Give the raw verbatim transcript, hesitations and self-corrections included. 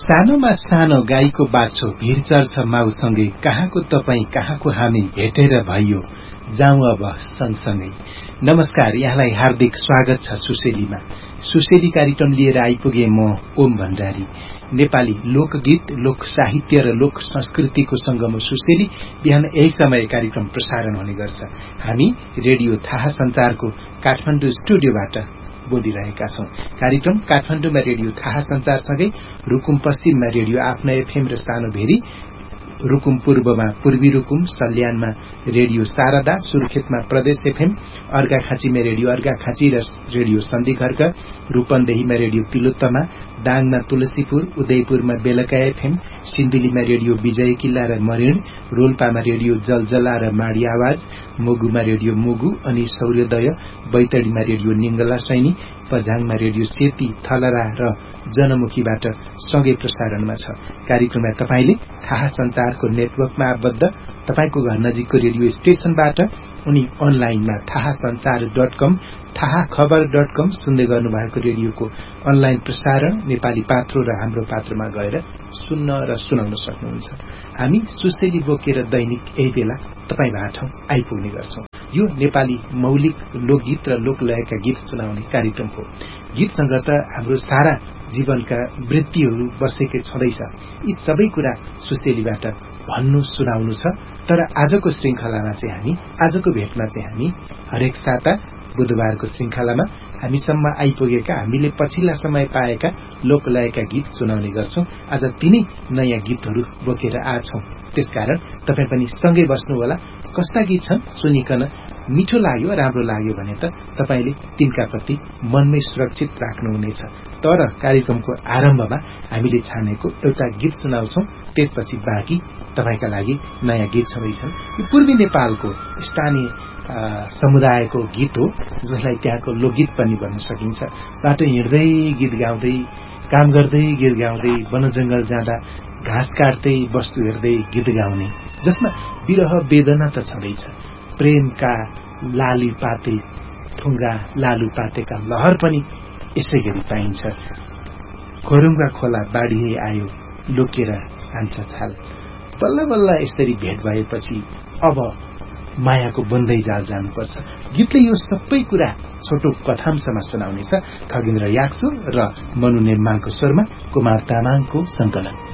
सानोमा सानो गाईको बाछो भिड चर्छ माउसँगै कहाँको तपाईँ कहाँको हामी भेटेर भइयो जाउँ अब सँगसँगै। नमस्कार, यहाँलाई हार्दिक स्वागत छ सुसेलीमा। सुसेली कार्यक्रम लिएर आइपुगे म ओम भण्डारी। नेपाली लोकगीत, लोक साहित्य र लोक संस्कृतिको संगम सुसेली बिहान यही समय कार्यक्रम प्रसारण हुने गर्छ। हामी रेडियो थाहा संचारको काठमाडौँ स्टुडियोबाट बोलिरहेका छौं। कार्यक्रम काठमाडौँमा रेडियो थाहा संचारसँगै रुकुम पश्चिममा रेडियो आफ्ना एफएम र सानो भेरी, रुकुम पूर्वमा पूर्वी रुकुम, सल्यानमा रेडियो शारदा, सुर्खेतमा प्रदेश एफएम, अर्घाखाँचीमा रेडियो अर्घाखाँची र रेडियो सन्धिखर्क, रूपन्देहीमा रेडियो तिलोत्तमा, दाङमा तुलसीपुर, उदयपुरमा बेलका एफएम, सिन्धुलीमा रेडियो विजय किल्ला र मरिण, रोल्पामा रेडियो जलजला र माडी आवाज, मुगुमा रेडियो मुगु अनि सौर्योदय, बैतडीमा रेडियो निङ्गला सैनी, पझाङमा रेडियो सेती, थलरा र जनमुखीबाट सँगै प्रसारणमा छ। कार्यक्रममा तपाईले थाहा संचारको नेटवर्कमा आबद्ध तपाईको घर नजिकको रेडियो स्टेशनबाट अनि अनलाइनमा थाहा संचार डट कम, थाहा खबर डट कम सुन्दै गर्नुभएको रेडियोको अनलाइन प्रसारण नेपाली पात्रो र हाम्रो पात्रोमा गएर सुन्न र सुनाउन सक्नुहुन्छ। हामी सुसेली बोकेर दैनिक यही बेला तपाई भाटौं आइपुग्ने गर्छौं। यो नेपाली मौलिक लोकगीत र लोकलयका गीत सुनाउने कार्यक्रम हो। गीतसँग त हाम्रो सारा जीवनका वृत्तिहरू बसेकै छँदैछ। यी सबै कुरा सुसेलीबाट भन्नु सुनाउनु छ। तर आजको श्रृंखलामा चाहिँ हामी आजको भेटमा चाहिँ हामी हरेक साता बुधबारको श्रृंखलामा हामीसम्म आइपुगेका, हामीले पछिल्ला समय पाएका लोकलयका गीत सुनाउने गर्छौं। आज तिनै नयाँ गीतहरू बोकेर आछौं। त्यसकारण तपाई पनि सँगै बस्नु होला। कस्ता गीत छन् सुनिकन मिठो लाग्यो, राम्रो लाग्यो भने त तपाईले तिनका प्रति मनमै सुरक्षित राख्नुहुनेछ। तर कार्यक्रमको आरम्भमा हामीले छानेको एउटा गीत सुनाउँछौं, त्यसपछि बाँकी तपाईका लागि नयाँ गीत छँदैछन्। यो पूर्वी नेपालको स्थानीय समुदायको गीत हो, जसलाई त्यहाँको लोकगीत पनि भन्न सकिन्छ। बाटो हिँड्दै गीत गाउँदै, काम गर्दै गीत गाउँदै, वनजंगल जाँदा घाँस काट्दै, वस्तु हेर्दै गीत गाउने, जसमा विरह वेदना त छँदैछ। प्रेमका लाली पाते थुङ्गा लालु पातेका लहर पनि यसै गरी पाइन्छ। खोरुङ्गा खोला बाढी आयो लोकेर हान्छ छाल। बल्ल बल्ल यसरी भेट भएपछि अब मायाको बन्दै जाल जानुपर्छ। गीतले यो सबै कुरा छोटो कथांशमा सुनाउनेछ। खगेन्द्र याक्सु र मनु नेमाङको स्वरमा कुमार तामाङको संकलन।